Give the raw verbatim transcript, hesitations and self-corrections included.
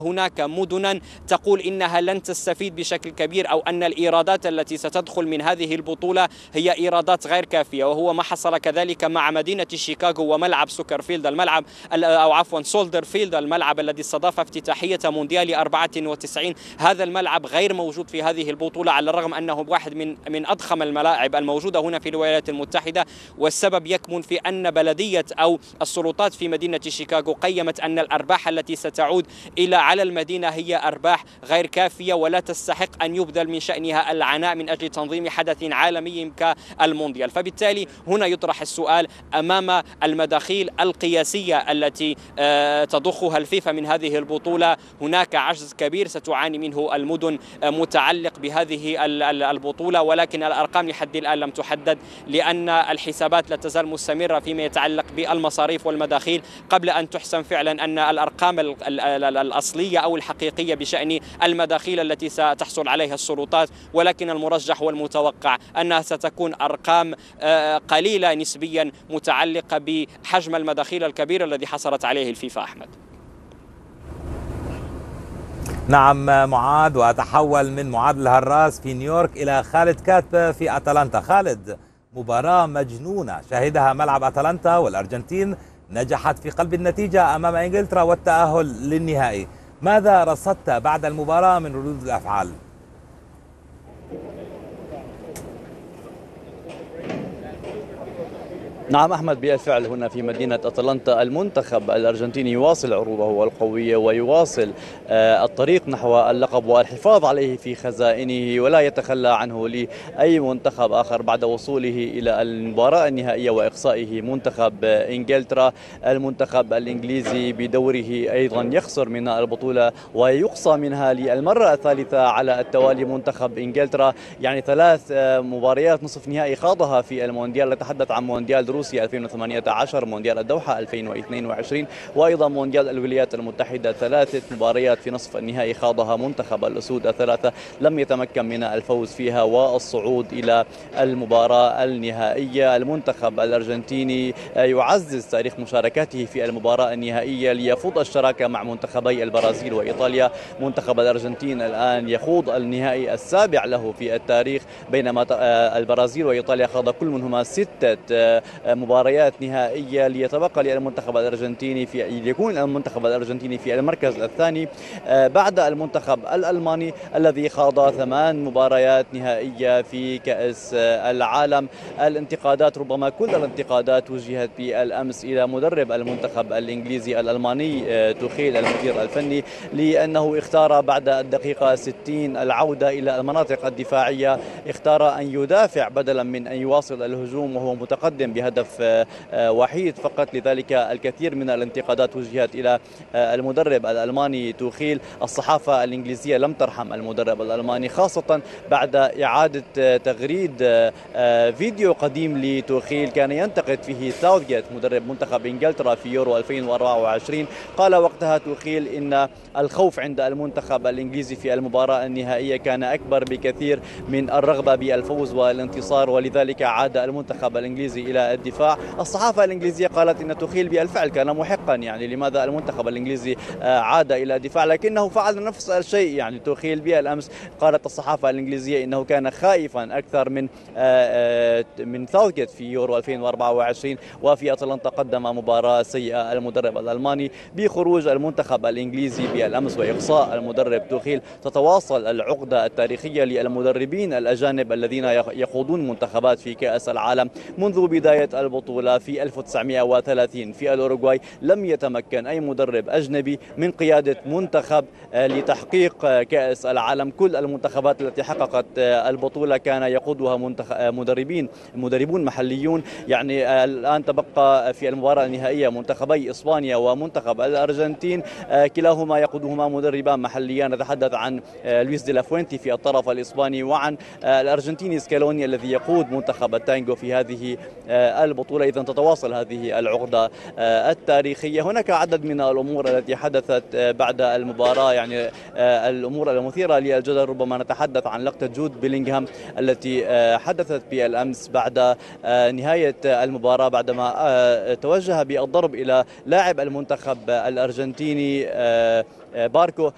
هناك مدنا تقول إنها لن تستفيد بشكل كبير، أو أن الإيرادات التي ستدخل من هذه البطولة هي إيرادات غير كافية، وهو ما حصل كذلك مع مدينة شيكاغو وملعب سوكرفيلد الملعب أو عفوا سولدر فيلد الملعب الذي استضاف افتتاحية مونديال أربعة وتسعين. هذا الملعب غير موجود في هذه البطولة، على الرغم أنه واحد من من أضخم الملاعب الموجودة هنا في الولايات المتحدة. والسبب يكمن في أن بلدية أو السلطات في مدينة شيكاغو قيمت أن الأرباح التي ستعود إلى على المدينة هي أرباح غير كافية، ولا تستحق أن يبذل من شأنها العناء من أجل تنظيم حدث عالمي كالمونديال. فبالتالي هنا يطرح السؤال أمام المداخيل القياسية التي تضخها الفيفا من هذه البطولة، هناك عجز كبير ستعاني منه المدن متعلق بهذه البطولة، ولكن الأرقام لحد الآن لم تحدد، لأن الحسابات لا تزال مستمرة فيما يتعلق بالمصاريف والمداخيل قبل أن تحسم فعلا أن الأرقام الأصلية أو الحقيقية بشأن المداخيل التي ستحصل عليها السلطات. ولكن المرجح والمتوقع أنها ستكون أرقام قليلة نسبيا متعلقة بحجم المداخيل الكبير الذي حصلت عليه الفيفا. أحمد. نعم معاذ، وأتحول من معاذ الهراس في نيويورك إلى خالد كاتب في أتلانتا. خالد، مباراة مجنونة شهدها ملعب أتلانتا، والأرجنتين نجحت في قلب النتيجة أمام إنجلترا والتأهل للنهائي. ماذا رصدت بعد المباراة من ردود الأفعال؟ نعم أحمد، بالفعل هنا في مدينة أتلانتا المنتخب الأرجنتيني يواصل عروضه القوية ويواصل الطريق نحو اللقب والحفاظ عليه في خزائنه، ولا يتخلى عنه لأي منتخب آخر بعد وصوله إلى المباراة النهائية وإقصائه منتخب إنجلترا. المنتخب الإنجليزي بدوره أيضا يخسر من البطولة ويقصى منها للمرة الثالثة على التوالي. منتخب إنجلترا يعني ثلاث مباريات نصف نهائي خاضها في المونديال، نتحدث عن مونديال روسيا ألفين وثمانية عشر، مونديال الدوحة ألفين واثنين وعشرين، وأيضا مونديال الولايات المتحدة. ثلاثة مباريات في نصف النهائي خاضها منتخب الأسود الثلاثة، لم يتمكن من الفوز فيها والصعود إلى المباراة النهائية. المنتخب الأرجنتيني يعزز تاريخ مشاركته في المباراة النهائية ليفوض الشراكة مع منتخبي البرازيل وإيطاليا. منتخب الأرجنتين الآن يخوض النهائي السابع له في التاريخ، بينما البرازيل وإيطاليا خاض كل منهما ستة مباريات نهائية، ليتبقى للمنتخب الأرجنتيني في ليكون المنتخب الأرجنتيني في المركز الثاني بعد المنتخب الألماني الذي خاض ثمان مباريات نهائية في كأس العالم. الانتقادات، ربما كل الانتقادات، وجهت بالأمس إلى مدرب المنتخب الإنجليزي الألماني توخيل المدير الفني، لأنه اختار بعد الدقيقة ستين العودة إلى المناطق الدفاعية، اختار أن يدافع بدلا من أن يواصل الهجوم وهو متقدم بهدف وحيد فقط. لذلك الكثير من الانتقادات وجهت إلى المدرب الألماني توخيل. الصحافة الإنجليزية لم ترحم المدرب الألماني، خاصة بعد إعادة تغريد فيديو قديم لتوخيل كان ينتقد فيه ساوثجيت مدرب منتخب إنجلترا في يورو ألفين وأربعة وعشرين. قال وقتها توخيل إن الخوف عند المنتخب الإنجليزي في المباراة النهائية كان أكبر بكثير من الرغبة بالفوز والانتصار، ولذلك عاد المنتخب الإنجليزي إلى الدفاع. الصحافة الإنجليزية قالت إن توخيل بالفعل كان محقا، يعني لماذا المنتخب الإنجليزي عاد إلى الدفاع، لكنه فعل نفس الشيء. يعني توخيل بالأمس قالت الصحافة الإنجليزية إنه كان خائفا أكثر من من ساوثجيت في يورو ألفين وأربعة وعشرين، وفي أتلانتا قدم مباراة سيئة المدرب الألماني. بخروج المنتخب الإنجليزي بالأمس وإقصاء المدرب توخيل تتواصل العقدة التاريخية للمدربين الأجانب الذين يخوضون منتخبات في كأس العالم. منذ بداية البطولة في ألف وتسعمئة وثلاثين في الأوروغواي لم يتمكن أي مدرب أجنبي من قيادة منتخب لتحقيق كأس العالم. كل المنتخبات التي حققت البطولة كان يقودها مدربين مدربون محليون. يعني الآن تبقى في المباراة النهائية منتخبي إسبانيا ومنتخب الأرجنتين، كلاهما يقودهما مدربان محليان. نتحدث عن لويس دي لافوينتي في الطرف الإسباني، وعن الأرجنتيني سكالوني الذي يقود منتخب التانجو في هذه البطولة. إذن تتواصل هذه العقدة التاريخية. هناك عدد من الأمور التي حدثت بعد المباراة، يعني الأمور المثيرة للجدل. ربما نتحدث عن لقطة جود بيلينغهام التي حدثت بالأمس بعد نهاية المباراة، بعدما توجه بالضرب إلى لاعب المنتخب الأرجنتيني باركو.